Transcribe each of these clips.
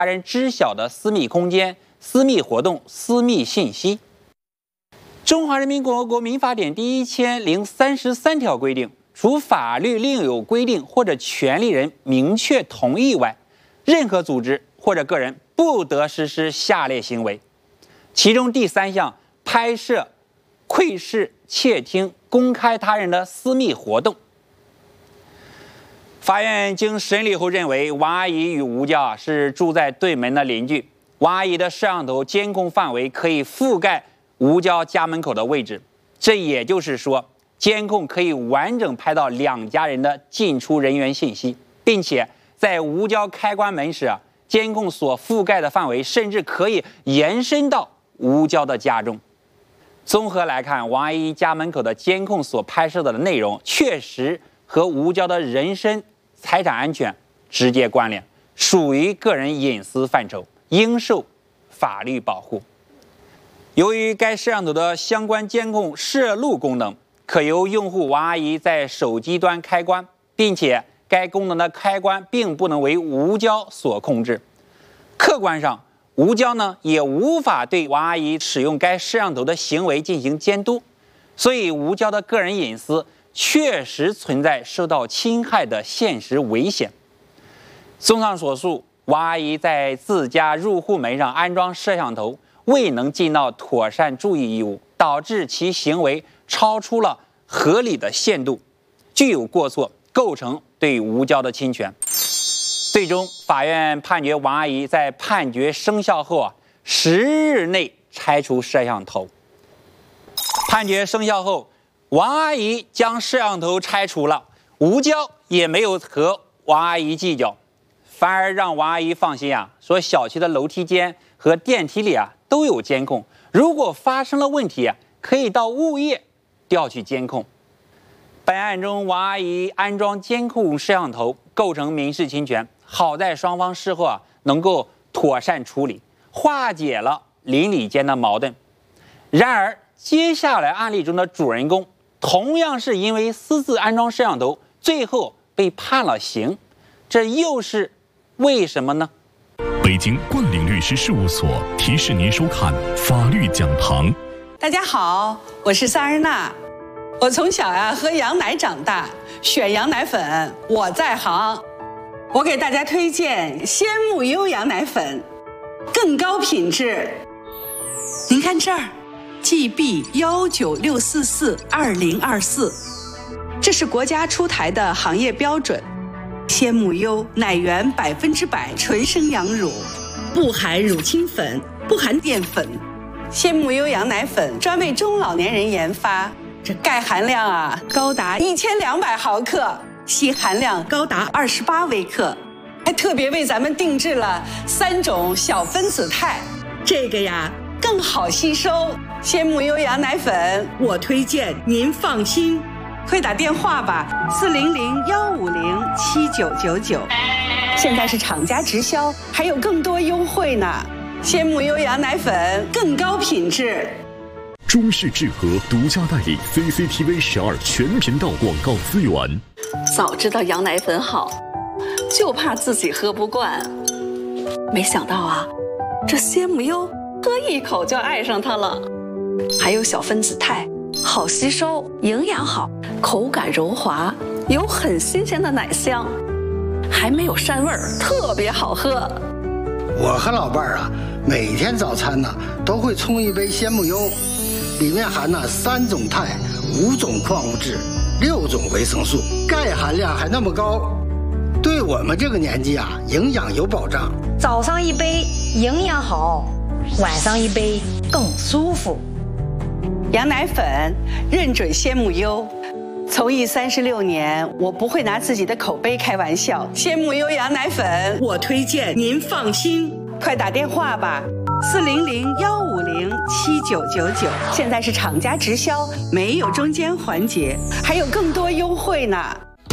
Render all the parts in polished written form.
他人知晓的私密空间、私密活动、私密信息。中华人民共和国民法典第1033条规定，除法律另有规定或者权利人明确同意外，任何组织或者个人不得实施下列行为。其中第3项，拍摄、窥视、窃听、公开他人的私密活动。法院经审理后认为，王阿姨与吴娇是住在对门的邻居，王阿姨的摄像头监控范围可以覆盖吴娇家门口的位置，这也就是说，监控可以完整拍到2家人的进出人员信息，并且在吴娇开关门时，监控所覆盖的范围甚至可以延伸到吴娇的家中。综合来看，王阿姨家门口的监控所拍摄的内容确实和吴娇的人身财产安全直接关联，属于个人隐私范畴，应受法律保护。由于该摄像头的相关监控摄录功能可由用户王阿姨在手机端开关，并且该功能的开关并不能为吴娇所控制，客观上吴娇呢也无法对王阿姨使用该摄像头的行为进行监督，所以吴娇的个人隐私确实存在受到侵害的现实危险。综上所述，王阿姨在自家入户门上安装摄像头，未能尽到妥善注意义务，导致其行为超出了合理的限度，具有过错，构成对吴娇的侵权。最终，法院判决王阿姨在判决生效后10日内拆除摄像头。判决生效后，王阿姨将摄像头拆除了，吴娇也没有和王阿姨计较，反而让王阿姨放心说小区的楼梯间和电梯里都有监控，如果发生了问题可以到物业调取监控。本案中，王阿姨安装监控摄像头构成民事侵权，好在双方事后能够妥善处理，化解了邻里间的矛盾。然而，接下来案例中的主人公同样是因为私自安装摄像头，最后被判了刑，这又是为什么呢？ 北京冠领律师事务所提示您收看法律讲堂。 大家好，我是萨日娜。我从小喝羊奶长大，选羊奶粉我在行。我给大家推荐鲜木优羊奶粉，更高品质。您看这儿 GB196442024，这是国家出台的行业标准。鲜木优奶源100%纯生羊乳，不含乳清粉，不含淀粉。鲜木优羊奶粉专为中老年人研发，这钙含量高达1200毫克，硒含量高达28微克，还特别为咱们定制了3种小分子肽，这个更好吸收。鲜木优羊奶粉我推荐您放心，快打电话吧，400-150-7999，现在是厂家直销，还有更多优惠呢。鲜木优羊奶粉更高品质。 中视智和独家代理 CCTV 12全频道广告资源。 早知道羊奶粉好，就怕自己喝不惯。没想到这鲜木优喝一口就爱上它了。还有小分子肽，好吸收，营养好，口感柔滑，有很新鲜的奶香，还没有膻味儿，特别好喝。 我和老伴儿每天早餐都会冲一杯鲜木优，里面含3种肽、5种矿物质、6种维生素，钙含量还那么高，对我们这个年纪营养有保障。 早上一杯营养好，晚上一杯更舒服。 羊奶粉认准鲜木优，从艺36年，我不会拿自己的口碑开玩笑。鲜木优羊奶粉我推荐您放心，快打电话吧，400-150-7999，现在是厂家直销，没有中间环节，还有更多优惠呢。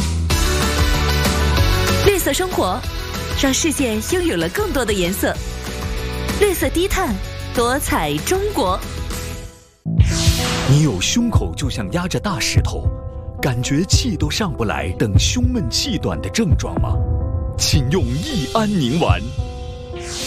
绿色生活，让世界拥有了更多的颜色。绿色低碳，多彩中国。 你有胸口就像压着大石头，感觉气都上不来等胸闷气短的症状吗？请用益安宁丸。